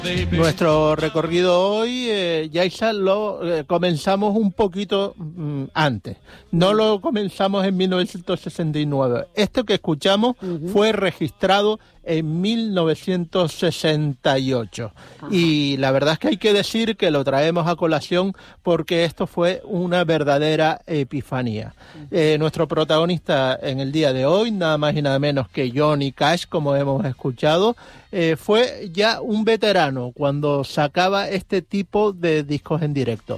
Nuestro recorrido hoy, Yaisa, lo comenzamos un poquito antes. No lo comenzamos en 1969. Esto que escuchamos fue registrado en 1968. Y la verdad es que hay que decir que lo traemos a colación porque esto fue una verdadera epifanía. Nuestro protagonista en el día de hoy, nada más y nada menos que Johnny Cash, como hemos escuchado, fue ya un veterano cuando sacaba este tipo de discos en directo.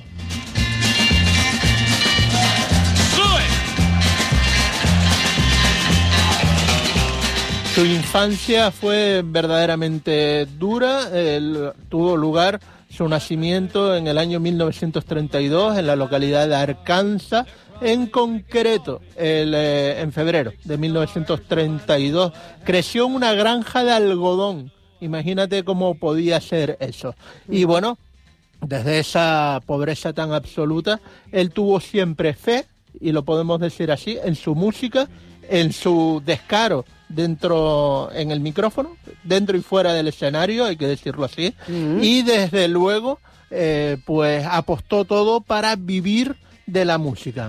Su infancia fue verdaderamente dura. Tuvo lugar su nacimiento en el año 1932 en la localidad de Arkansas. En concreto, en febrero de 1932, creció en una granja de algodón. Imagínate cómo podía ser eso. Y bueno, desde esa pobreza tan absoluta, él tuvo siempre fe, y lo podemos decir así, en su música, en su descaro en el micrófono, dentro y fuera del escenario, hay que decirlo así, y desde luego, pues apostó todo para vivir de la música.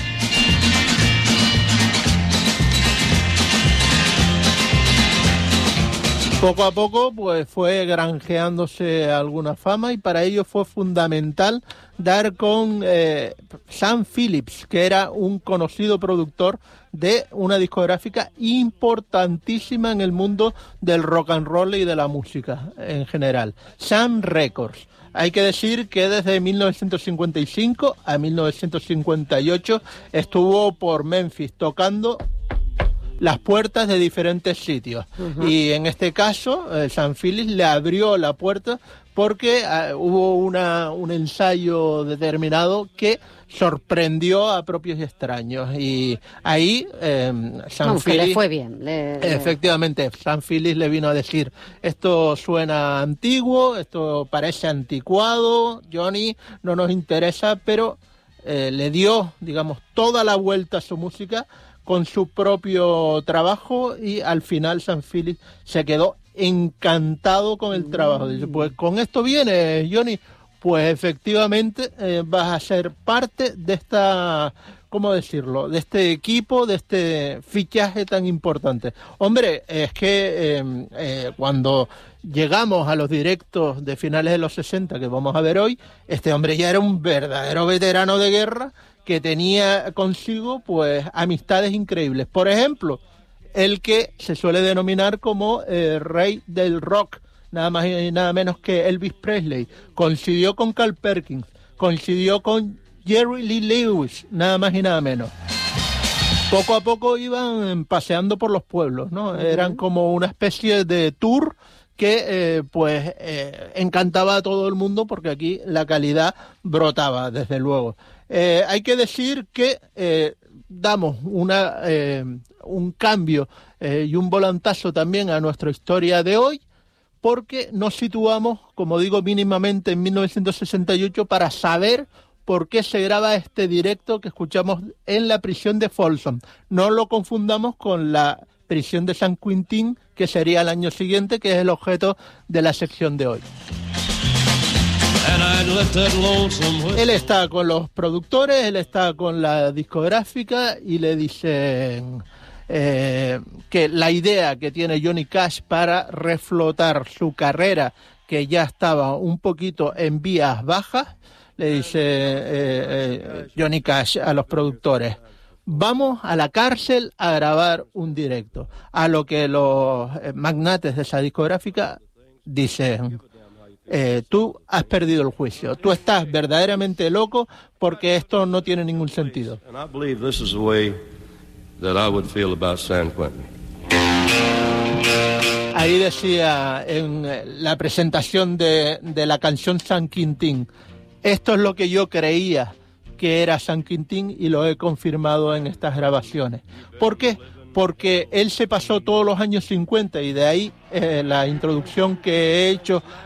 Poco a poco pues fue granjeándose alguna fama y para ello fue fundamental dar con Sam Phillips, que era un conocido productor de una discográfica importantísima en el mundo del rock and roll y de la música en general, Sam Records. Hay que decir que desde 1955 a 1958 estuvo por Memphis tocando las puertas de diferentes sitios. Y en este caso, Sam Phillips le abrió la puerta porque hubo un ensayo determinado que sorprendió a propios y extraños. Y ahí Sam Phillips... le fue bien. Efectivamente, Sam Phillips le vino a decir, esto suena antiguo, esto parece anticuado, Johnny, no nos interesa, pero le dio, digamos, toda la vuelta a su música con su propio trabajo y al final Sam Phillips se quedó encantado con el trabajo. Dice, pues con esto viene, Johnny, pues efectivamente vas a ser parte de esta, ¿cómo decirlo?, de este equipo, de este fichaje tan importante. Hombre, es que cuando llegamos a los directos de finales de los 60 que vamos a ver hoy, este hombre ya era un verdadero veterano de guerra que tenía consigo pues amistades increíbles. Por ejemplo, el que se suele denominar como rey del rock, nada más y nada menos que Elvis Presley, coincidió con Carl Perkins, coincidió con Jerry Lee Lewis, nada más y nada menos. Poco a poco iban paseando por los pueblos, ¿no? Eran como una especie de tour que encantaba a todo el mundo porque aquí la calidad brotaba, desde luego. Hay que decir que damos un cambio y un volantazo también a nuestra historia de hoy, porque nos situamos, como digo, mínimamente en 1968 para saber por qué se graba este directo que escuchamos en la prisión de Folsom. No lo confundamos con la prisión de San Quintín, que sería el año siguiente, que es el objeto de la sección de hoy. Él está con los productores, él está con la discográfica y le dicen que la idea que tiene Johnny Cash para reflotar su carrera, que ya estaba un poquito en vías bajas, le dice Johnny Cash a los productores: vamos a la cárcel a grabar un directo. A lo que los magnates de esa discográfica dicen: tú has perdido el juicio, tú estás verdaderamente loco porque esto no tiene ningún sentido. Ahí decía en la presentación de la canción San Quintín: esto es lo que yo creía que era San Quintín y lo he confirmado en estas grabaciones. ¿Por qué? Porque él se pasó todos los años 50 y de ahí la introducción que he hecho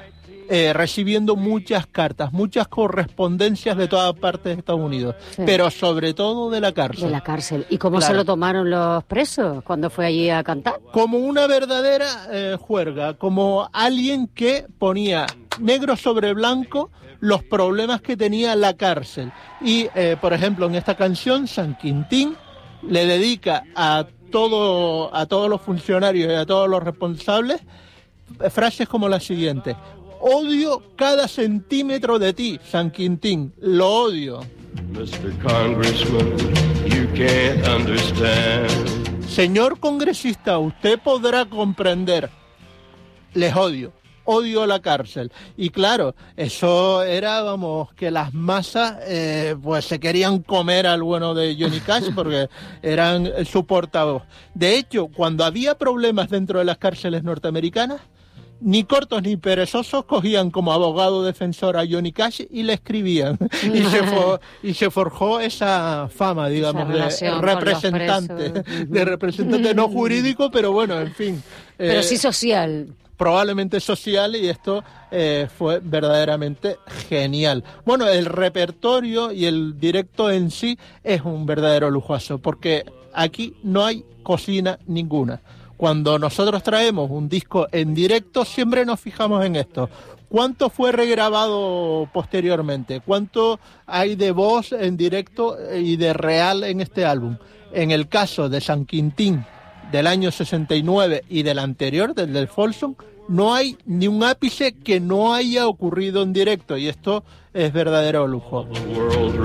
recibiendo muchas cartas, muchas correspondencias de todas partes de Estados Unidos, sí, pero sobre todo de la cárcel. De la cárcel. ¿Y cómo claro, se lo tomaron los presos cuando fue allí a cantar? Como una verdadera juerga, como alguien que ponía negro sobre blanco los problemas que tenía la cárcel. Y, por ejemplo, en esta canción, San Quintín le dedica a todos los funcionarios y a todos los responsables frases como la siguiente: odio cada centímetro de ti, San Quintín, lo odio. Mr. Congressman, you can't understand. Señor congresista, usted podrá comprender, les odio. Odio la cárcel. Y claro, eso era, vamos, que las masas pues se querían comer al bueno de Johnny Cash porque eran su portavoz. De hecho, cuando había problemas dentro de las cárceles norteamericanas, ni cortos ni perezosos cogían como abogado defensor a Johnny Cash y le escribían. y se forjó esa fama, digamos, de representante no jurídico, pero bueno, en fin. Pero sí social. Probablemente social, y esto fue verdaderamente genial. Bueno, el repertorio y el directo en sí es un verdadero lujazo, porque aquí no hay cocina ninguna. Cuando nosotros traemos un disco en directo, siempre nos fijamos en esto. ¿Cuánto fue regrabado posteriormente? ¿Cuánto hay de voz en directo y de real en este álbum? En el caso de San Quintín, del año 69 y del anterior, del Folsom, no hay ni un ápice que no haya ocurrido en directo, y esto es verdadero lujo.